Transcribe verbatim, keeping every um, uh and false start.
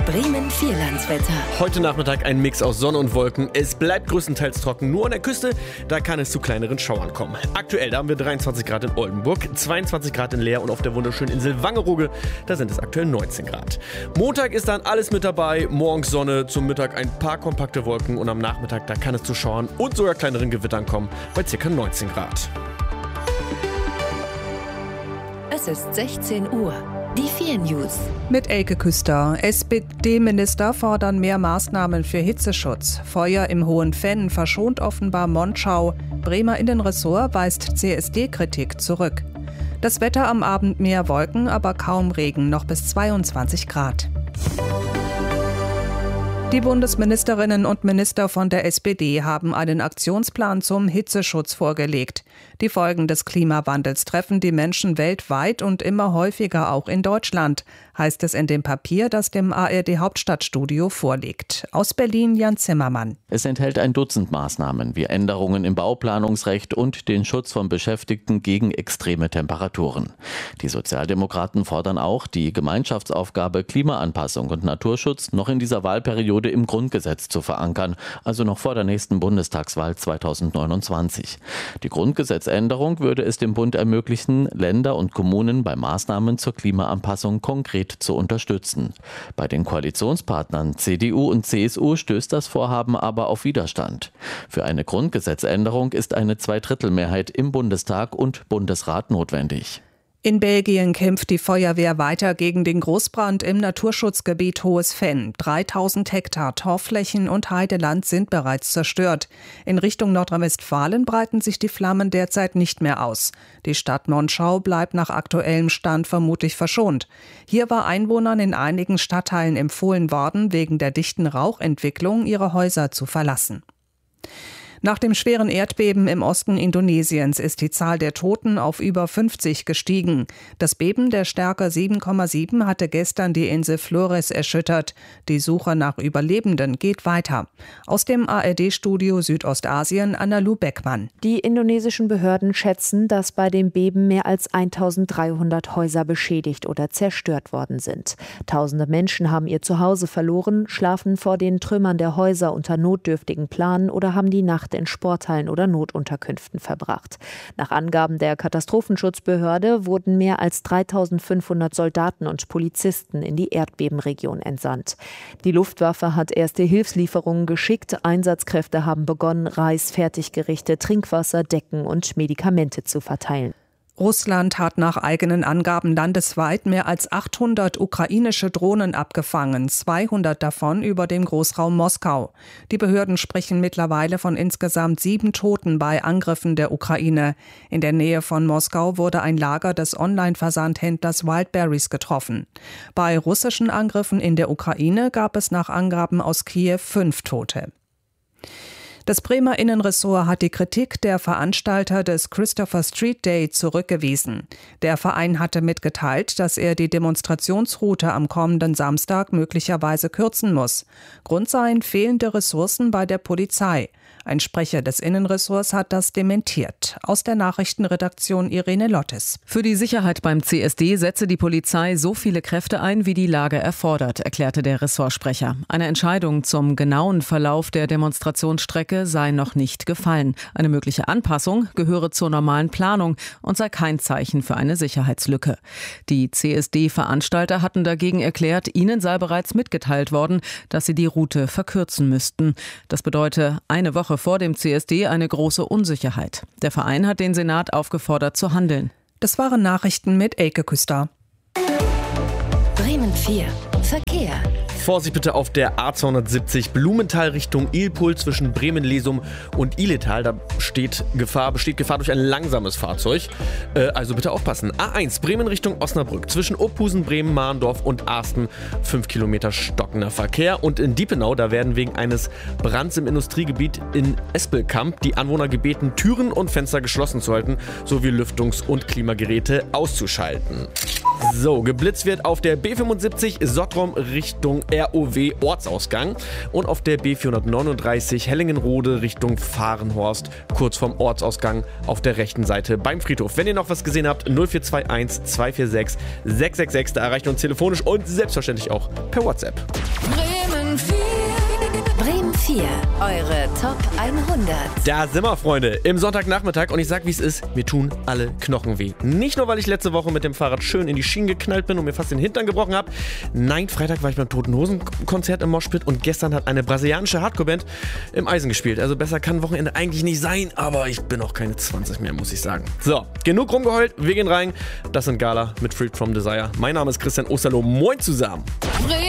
Bremen Vierlandswetter. Heute Nachmittag ein Mix aus Sonne und Wolken. Es bleibt größtenteils trocken, nur an der Küste, da kann es zu kleineren Schauern kommen. Aktuell, da haben wir dreiundzwanzig Grad in Oldenburg, zweiundzwanzig Grad in Leer und auf der wunderschönen Insel Wangerooge, da sind es aktuell neunzehn Grad. Montag ist dann alles mit dabei, morgens Sonne, zum Mittag ein paar kompakte Wolken und am Nachmittag, da kann es zu Schauern und sogar kleineren Gewittern kommen, bei ca. neunzehn Grad. Es ist sechzehn Uhr. Die vier News. Mit Elke Küster. S P D-Minister fordern mehr Maßnahmen für Hitzeschutz. Feuer im Hohen Venn verschont offenbar Monschau. Bremer Innenressort weist C S D-Kritik zurück. Das Wetter am Abend mehr Wolken, aber kaum Regen, noch bis zweiundzwanzig Grad. Die Bundesministerinnen und Minister von der S P D haben einen Aktionsplan zum Hitzeschutz vorgelegt. Die Folgen des Klimawandels treffen die Menschen weltweit und immer häufiger auch in Deutschland, heißt es in dem Papier, das dem A R D-Hauptstadtstudio vorliegt. Aus Berlin Jan Zimmermann. Es enthält ein Dutzend Maßnahmen wie Änderungen im Bauplanungsrecht und den Schutz von Beschäftigten gegen extreme Temperaturen. Die Sozialdemokraten fordern auch, die Gemeinschaftsaufgabe Klimaanpassung und Naturschutz noch in dieser Wahlperiode im Grundgesetz zu verankern, also noch vor der nächsten Bundestagswahl zweitausendneunundzwanzig. Die Grundgesetzänderung würde es dem Bund ermöglichen, Länder und Kommunen bei Maßnahmen zur Klimaanpassung konkret zu unterstützen. Bei den Koalitionspartnern C D U und C S U stößt das Vorhaben aber auf Widerstand. Für eine Grundgesetzänderung ist eine Zweidrittelmehrheit im Bundestag und Bundesrat notwendig. In Belgien kämpft die Feuerwehr weiter gegen den Großbrand im Naturschutzgebiet Hohes Venn. dreitausend Hektar Torfflächen und Heideland sind bereits zerstört. In Richtung Nordrhein-Westfalen breiten sich die Flammen derzeit nicht mehr aus. Die Stadt Monschau bleibt nach aktuellem Stand vermutlich verschont. Hier war Einwohnern in einigen Stadtteilen empfohlen worden, wegen der dichten Rauchentwicklung ihre Häuser zu verlassen. Nach dem schweren Erdbeben im Osten Indonesiens ist die Zahl der Toten auf über fünfzig gestiegen. Das Beben der Stärke sieben Komma sieben hatte gestern die Insel Flores erschüttert. Die Suche nach Überlebenden geht weiter. Aus dem A R D-Studio Südostasien Anna-Lu Beckmann. Die indonesischen Behörden schätzen, dass bei dem Beben mehr als eintausenddreihundert Häuser beschädigt oder zerstört worden sind. Tausende Menschen haben ihr Zuhause verloren, schlafen vor den Trümmern der Häuser unter notdürftigen Planen oder haben die Nacht in Sporthallen oder Notunterkünften verbracht. Nach Angaben der Katastrophenschutzbehörde wurden mehr als dreitausendfünfhundert Soldaten und Polizisten in die Erdbebenregion entsandt. Die Luftwaffe hat erste Hilfslieferungen geschickt. Einsatzkräfte haben begonnen, Reis, Fertiggerichte, Trinkwasser, Decken und Medikamente zu verteilen. Russland hat nach eigenen Angaben landesweit mehr als achthundert ukrainische Drohnen abgefangen, zweihundert davon über dem Großraum Moskau. Die Behörden sprechen mittlerweile von insgesamt sieben Toten bei Angriffen der Ukraine. In der Nähe von Moskau wurde ein Lager des Online-Versandhändlers Wildberries getroffen. Bei russischen Angriffen in der Ukraine gab es nach Angaben aus Kiew fünf Tote. Das Bremer Innenressort hat die Kritik der Veranstalter des Christopher Street Day zurückgewiesen. Der Verein hatte mitgeteilt, dass er die Demonstrationsroute am kommenden Samstag möglicherweise kürzen muss. Grund seien fehlende Ressourcen bei der Polizei. Ein Sprecher des Innenressorts hat das dementiert. Aus der Nachrichtenredaktion Irene Lottes. Für die Sicherheit beim C S D setze die Polizei so viele Kräfte ein, wie die Lage erfordert, erklärte der Ressortsprecher. Eine Entscheidung zum genauen Verlauf der Demonstrationsstrecke sei noch nicht gefallen. Eine mögliche Anpassung gehöre zur normalen Planung und sei kein Zeichen für eine Sicherheitslücke. Die C S D-Veranstalter hatten dagegen erklärt, ihnen sei bereits mitgeteilt worden, dass sie die Route verkürzen müssten. Das bedeute eine Woche vor dem C S D eine große Unsicherheit. Der Verein hat den Senat aufgefordert zu handeln. Das waren Nachrichten mit Elke Küster. Bremen vier. Verkehr. Vorsicht bitte auf der A zweihundertsiebzig Blumenthal Richtung Ilpol zwischen Bremen-Lesum und Ihletal. Da steht Gefahr, besteht Gefahr durch ein langsames Fahrzeug. Äh, also bitte aufpassen. A eins Bremen Richtung Osnabrück zwischen Opusen, Bremen, Mahndorf und Arsten. fünf Kilometer stockender Verkehr. Und in Diepenau, da werden wegen eines Brands im Industriegebiet in Espelkamp die Anwohner gebeten, Türen und Fenster geschlossen zu halten, sowie Lüftungs- und Klimageräte auszuschalten. So, geblitzt wird auf der B fünfundsiebzig Sottrom Richtung R O W Ortsausgang und auf der B vierhundertneununddreißig Hellingenrode Richtung Fahrenhorst, kurz vorm Ortsausgang auf der rechten Seite beim Friedhof. Wenn ihr noch was gesehen habt, null vier zwei eins zwei vier sechs sechs sechs sechs, da erreicht ihr uns telefonisch und selbstverständlich auch per WhatsApp. Bremen vier. Bremen vier, eure Top hundert. Da sind wir, Freunde, im Sonntagnachmittag und ich sag, wie es ist, mir tun alle Knochen weh. Nicht nur, weil ich letzte Woche mit dem Fahrrad schön in die Schienen geknallt bin und mir fast den Hintern gebrochen habe. Nein, Freitag war ich beim Toten Hosen Konzert im Moshpit und gestern hat eine brasilianische Hardcore-Band im Eisen gespielt. Also besser kann Wochenende eigentlich nicht sein, aber ich bin auch keine zwanzig mehr, muss ich sagen. So, genug rumgeheult, wir gehen rein. Das sind Gala mit Freed from Desire. Mein Name ist Christian Osterloh. Moin zusammen.